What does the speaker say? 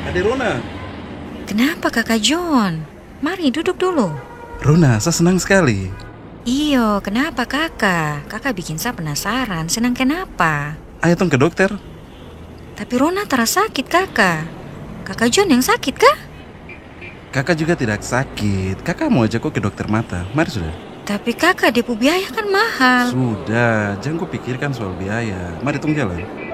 Adik Rona. Kenapa kakak John? Mari duduk dulu. Rona, saya senang sekali. Iyo, kenapa kakak? Kakak bikin saya penasaran, senang kenapa? Ayo tong ke dokter. Tapi Rona terasa sakit kakak. Kakak John yang sakit kah? Kakak juga tidak sakit. Kakak mau ajak kok ke dokter mata. Mari sudah. Tapi kakak depo biaya kan mahal. Sudah, jangan kau pikirkan soal biaya. Mari tong jalan.